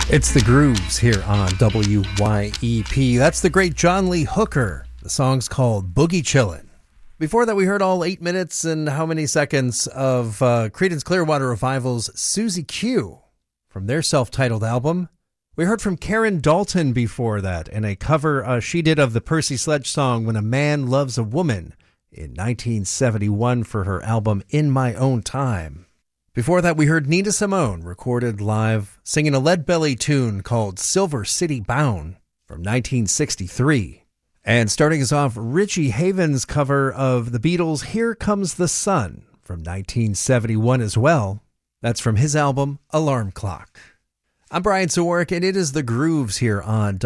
It's the Grooves here on WYEP. That's the great John Lee Hooker. The song's called Boogie Chillin'. Before that, we heard all 8 minutes and how many seconds of Creedence Clearwater Revival's Susie Q from their self-titled album. We heard from Karen Dalton before that in a cover she did of the Percy Sledge song When a Man Loves a Woman in 1971 for her album In My Own Time. Before that, we heard Nina Simone recorded live singing a Lead Belly tune called Silver City Bound from 1963. And starting us off, Richie Havens' cover of the Beatles' Here Comes the Sun from 1971 as well. That's from his album Alarm Clock. I'm Brian Sawarek, and it is the Grooves here on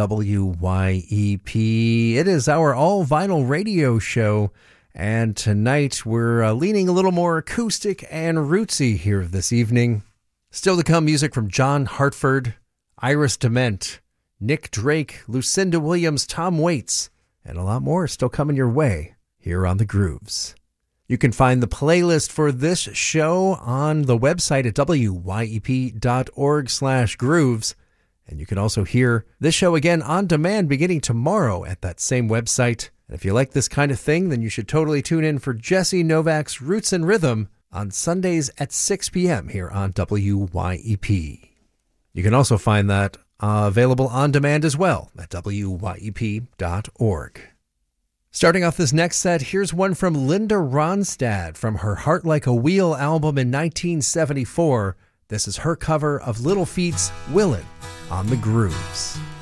WYEP. It is our all-vinyl radio show. And tonight we're leaning a little more acoustic and rootsy here this evening. Still to come, music from John Hartford, Iris DeMent, Nick Drake, Lucinda Williams, Tom Waits, and a lot more still coming your way here on The Grooves. You can find the playlist for this show on the website at wyep.org/grooves. And you can also hear this show again on demand beginning tomorrow at that same website. And if you like this kind of thing, then you should totally tune in for Jesse Novak's Roots and Rhythm on Sundays at 6 p.m. here on WYEP. You can also find that available on demand as well at wyep.org. Starting off this next set, here's one from Linda Ronstadt from her Heart Like a Wheel album in 1974. This is her cover of Little Feat's Willin' on The Grooves.